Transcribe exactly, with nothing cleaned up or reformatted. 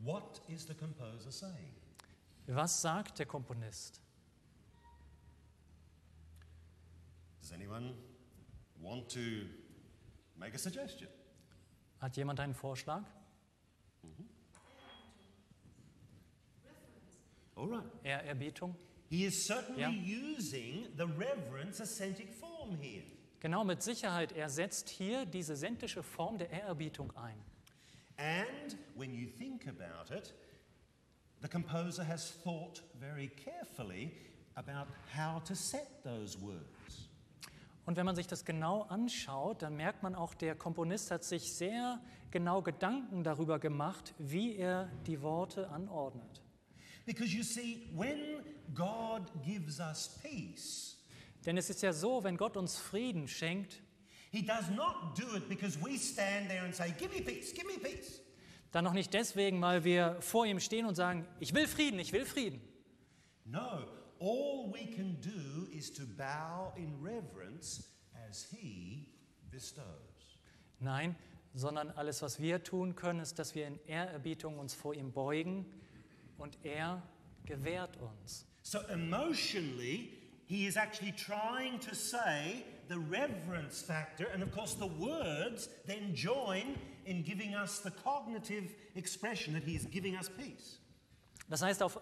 What is the composer saying? Was sagt der Komponist? Does anyone want to make a suggestion? Hat jemand einen Vorschlag? All right. Ehrerbietung? He is certainly Ja. using the reverence ascetic form here. Genau, mit Sicherheit. Er setzt hier diese sentische Form der Ehrerbietung ein. And when you think about it, the composer has thought very carefully about how to set those words. Und wenn man sich das genau anschaut, dann merkt man auch, der Komponist hat sich sehr genau Gedanken darüber gemacht, wie er die Worte anordnet. Because you see, when God gives us peace, Denn es ist ja so, wenn Gott uns Frieden schenkt, He does not do it because we stand there and say, give me peace, give me peace. dann noch nicht deswegen, weil wir vor ihm stehen und sagen, ich will Frieden, ich will Frieden. No, all we can do is to bow in reverence as He bestows. Nein, sondern alles, was wir tun können, ist, dass wir in Ehrerbietung uns vor ihm beugen und er gewährt uns. So emotionally, he is actually trying to say the reverence factor, and of course the words then join in giving us the cognitive expression that he is giving us peace. Das heißt, auf